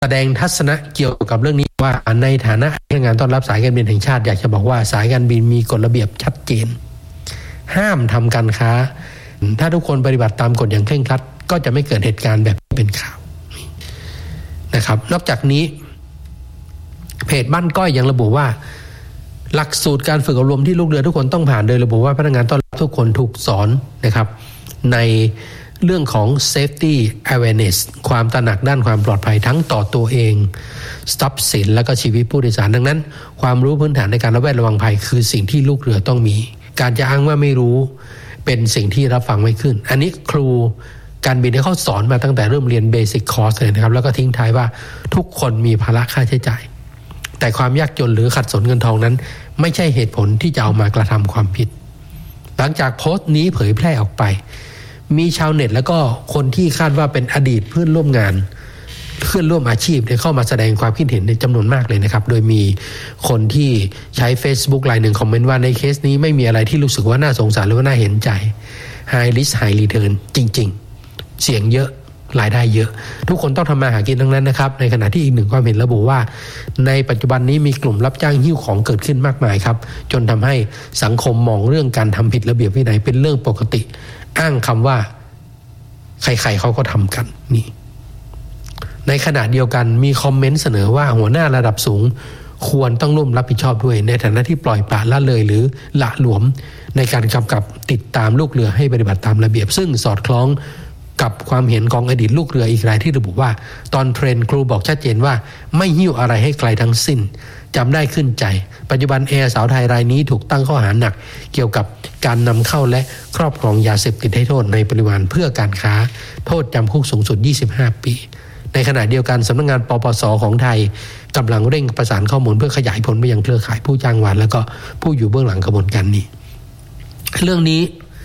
แสดงทัศนะเกี่ยวกับเรื่องนี้ว่าในฐานะพนักงานต้อนรับสายการบินแห่งชาติอยากจะบอกว่าสายการบินมีกฎระเบียบชัดเจนห้ามทำการค้าถ้าทุกคนปฏิบัติตามกฎอย่างเคร่งครัดก็จะไม่เกิดเหตุการณ์แบบเป็นข่าวนะครับนอกจากนี้เพจบ้านก้อยยังระบุว่าหลักสูตรการฝึกอบรมที่ลูกเรือทุกคนต้องผ่านโดยระบุว่าพนักงานต้อนรับทุกคนถูกสอนนะครับในเรื่องของ safety awareness ความตระหนักด้านความปลอดภัยทั้งต่อตัวเองทรัพย์สินและก็ชีวิตผู้โดยสารดังนั้นความรู้พื้นฐานในการระแวดระวังภัยคือสิ่งที่ลูกเรือต้องมีการจะอ้างว่าไม่รู้เป็นสิ่งที่รับฟังไม่ขึ้นอันนี้ครูการบินที่เขาสอนมาตั้งแต่เริ่มเรียน basic course เลยนะครับแล้วก็ทิ้งท้ายว่าทุกคนมีภาระค่าใช้จ่ายแต่ความยากจนหรือขัดสนเงินทองนั้นไม่ใช่เหตุผลที่จะเอามากระทำความผิดหลังจากโพสต์นี้เผยแพร่ออกไปมีชาวเน็ตแล้วก็คนที่คาดว่าเป็นอดีตเพื่อนร่วมงานเพื่อนร่วมอาชีพเข้ามาแสดงความคิดเห็นในจำนวนมากเลยนะครับโดยมีคนที่ใช้ Facebook รายหนึ่งคอมเมนต์ว่าในเคสนี้ไม่มีอะไรที่รู้สึกว่าน่าสงสารหรือว่าน่าเห็นใจ High risk high return จริงๆเสี่ยงเยอะรายได้เยอะทุกคนต้องทำมาหากินทั้งนั้นนะครับในขณะที่อีกหนึ่งความเห็นระบุว่าในปัจจุบันนี้มีกลุ่มรับจ้างหิ้วของเกิดขึ้นมากมายครับจนทำให้สังคมมองเรื่องการทำผิดระเบียบวินัยเป็นเรื่องปกติอ้างคำว่าใครๆเขาก็ทำกันนี่ในขณะเดียวกันมีคอมเมนต์เสนอว่าหัวหน้าระดับสูงควรต้องร่วมรับผิดชอบด้วยในฐานะที่ปล่อยปละละเลยหรือละหลวมในการกำกับติดตามลูกเรือให้ปฏิบัติตามระเบียบซึ่งสอดคล้องกับความเห็นของอดีตลูกเรืออีกรายที่ระบุว่าตอนเทรนครูบอกชัดเจนว่าไม่หิ้วอะไรให้ใครทั้งสิ้นจำได้ขึ้นใจปัจจุบันแอร์สาวไทยรายนี้ถูกตั้งข้อหาหนักเกี่ยวกับการนำเข้าและครอบครองยาเสพติดให้โทษในปริมาณเพื่อการค้าโทษจำคุกสูงสุด25 ปีในขณะเดียวกันสำนักงานปปส.ของไทยกำลังเร่งประสานข้อมูลเพื่อขยายผลไปยังเครือข่ายผู้จ้างวานและก็ผู้อยู่เบื้องหลังกระบวนการนี้เรื่องนี้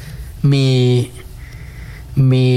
มี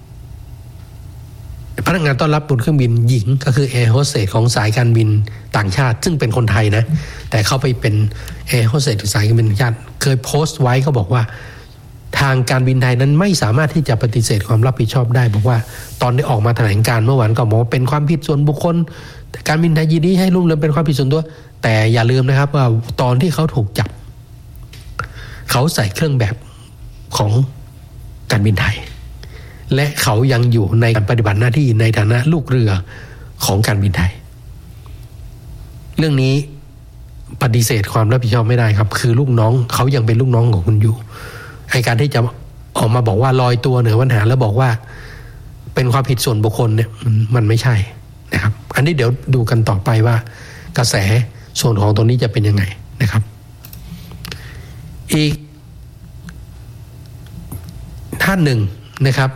พนักงานต้อนรับบนเครื่องบินหญิงก็คือแอร์โฮสเตสของสายการบินต่างชาติซึ่งเป็นคนไทยนะแต่เขาไปเป็นแอร์โฮสเตสของสายการบินต่างชาติเคยโพสต์ไว้เขาบอกว่าทางการบินไทยนั้นไม่สามารถที่จะปฏิเสธความรับผิดชอบได้บอกว่าตอนได้ออกมาแถลงการเมื่อวานก็บอกว่าเป็นความผิดส่วนบุคคลการบินไทยยินดีให้ร่วมเรื่องเป็นความผิดส่วนตัวแต่อย่าลืมนะครับว่าตอนที่เขาถูกจับเขาใส่เครื่องแบบของการบินไทยและเขายังอยู่ในการปฏิบัติหน้าที่ในฐานะลูกเรือของการบินไทยเรื่องนี้ปฏิเสธความรับผิดชอบไม่ได้ครับคือลูกน้องเขายังเป็นลูกน้องของคุณอยู่ไอ้การที่จะออกมาบอกว่าลอยตัวเหนือปัญหาแล้วบอกว่าเป็นความผิดส่วนบุคคลเนี่ยมันไม่ใช่นะครับอันนี้เดี๋ยวดูกันต่อไปว่ากระแสส่วนของตรงนี้จะเป็นยังไงนะครับอีกท่านหนึ่งนะครับ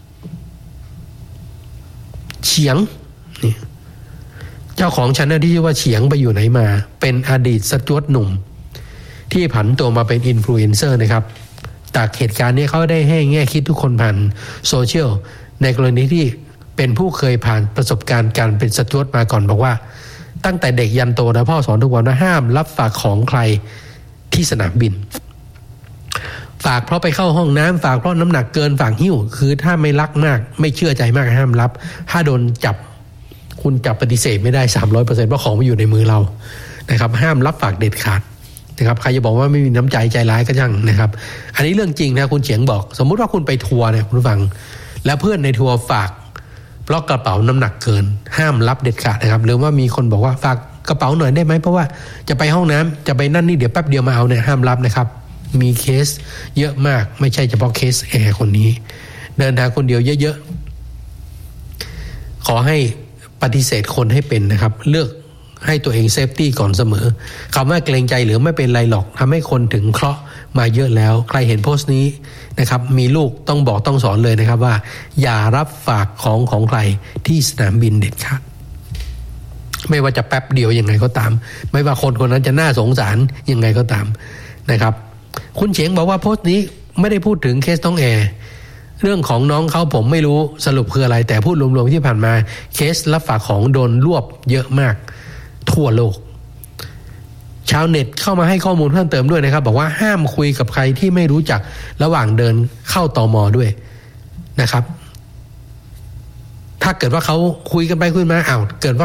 เฉียงนี่เจ้าของชาแนลที่ชื่อว่าเฉียงไปอยู่ไหนมาเป็นอดีตสจ๊วตหนุ่มที่ผันตัวมาเป็นอินฟลูเอนเซอร์นะครับจากเหตุการณ์นี้เขาได้ให้แง่คิดทุกคนผ่านโซเชียลในกรณีที่เป็นผู้เคยผ่านประสบการณ์การเป็นสจ๊วตมาก่อนบอกว่าตั้งแต่เด็กยันโตนะพ่อสอนทุกวันว่าห้ามรับฝากของใครที่สนามบินฝากเพราะไปเข้าห้องน้ำฝากเพราะน้ำหนักเกินฝากหิ้วคือถ้าไม่รักมากไม่เชื่อใจมากห้ามรับถ้าโดนจับคุณจับปฏิเสธไม่ได้ 300% เพราะของมันอยู่ในมือเรานะครับห้ามรับฝากเด็ดขาดนะครับใครจะบอกว่าไม่มีน้ำใจใจร้ายก็ช่างนะครับอันนี้เรื่องจริงนะคุณเฉียงบอกสมมุติว่าคุณไปทัวร์เนี่ยคุณฟังแล้วเพื่อนในทัวร์ฝากเพราะกระเป๋าน้ำหนักเกินห้ามรับเด็ดขาดนะครับหรือว่ามีคนบอกว่าฝากกระเป๋าหน่อยได้ไหมเพราะว่าจะไปห้องน้ำจะไปนั่นนี่เดี๋ยวแป๊บเดียวมาเอาเนี่ยห้ามรับนะครับมีเคสเยอะมากไม่ใช่เฉพาะเคสแอร์คนนี้เดินทางคนเดียวเยอะๆขอให้ปฏิเสธคนให้เป็นนะครับเลือกให้ตัวเองเซฟตี้ก่อนเสมอคำว่าเกรงใจหรือไม่เป็นไรหรอกทำให้คนถึงเคราะห์มาเยอะแล้วใครเห็นโพสต์นี้นะครับมีลูกต้องบอกต้องสอนเลยนะครับว่าอย่ารับฝากของใครที่สนามบินเด็ดขาดไม่ว่าจะแป๊บเดียวยังไงก็ตามไม่ว่าคนคนนั้นจะน่าสงสารยังไงก็ตามนะครับคุณเฉียงบอกว่าโพสต์นี้ไม่ได้พูดถึงเคสน้องแอร์เรื่องของน้องเขาผมไม่รู้สรุปคืออะไรแต่พูดรวมๆที่ผ่านมาเคสรับฝากของโดนรวบเยอะมากทั่วโลกชาวเน็ตเข้ามาให้ข้อมูลเพิ่มเติมด้วยนะครับบอกว่าห้ามคุยกับใครที่ไม่รู้จักระหว่างเดินเข้าตม.ด้วยนะครับถ้าเกิดว่าเขาคุยกันไปคุยมาเกิดว่า